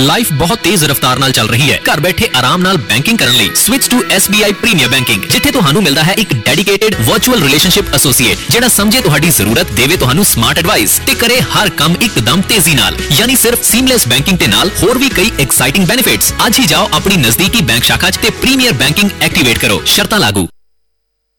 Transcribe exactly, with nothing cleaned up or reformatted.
Life ਬਹੁਤ ਤੇਜ਼ ਰਫ਼ਤਾਰ ਨਾਲ ਚੱਲ ਰਹੀ ਹੈ। ਘਰ ਬੈਠੇ ਆਰਾਮ ਨਾਲ ਬੈਂਕਿੰਗ ਕਰਨ ਲਈ switch to S B I premier banking, ਜਿੱਥੇ ਤੁਹਾਨੂੰ ਮਿਲਦਾ ਹੈ ਇੱਕ ਡੈਡੀਕੇਟਿਡ ਵਰਚੁਅਲ ਰਿਲੇਸ਼ਨਸ਼ਿਪ ਐਸੋਸੀਏਟ, ਜਿਹੜਾ ਸਮਝੇ ਤੁਹਾਡੀ ਜ਼ਰੂਰਤ, ਦੇਵੇ ਤੁਹਾਨੂੰ ਸਮਾਰਟ ਐਡਵਾਈਸ ਤੇ ਕਰੇ ਹਰ ਕੰਮ ਇੱਕਦਮ ਤੇਜ਼ੀ ਨਾਲ। ਯਾਨੀ ਸਿਰਫ ਸੀਮਲੈਸ ਬੈਂਕਿੰਗ ਦੇ ਨਾਲ ਹੋਰ ਵੀ ਕਈ ਐਕਸਾਈਟਿੰਗ ਬੈਨੀਫਿਟਸ। ਅੱਜ ਹੀ ਜਾਓ ਆਪਣੀ ਨਜ਼ਦੀਕੀ ਬੈਂਕ ਸ਼ਾਖਾ 'ਚ ਤੇ ਪ੍ਰੀਮੀਅਰ ਬੈਂਕਿੰਗ ਐਕਟੀਵੇਟ ਕਰੋ। ਸ਼ਰਤਾਂ ਲਾਗੂ।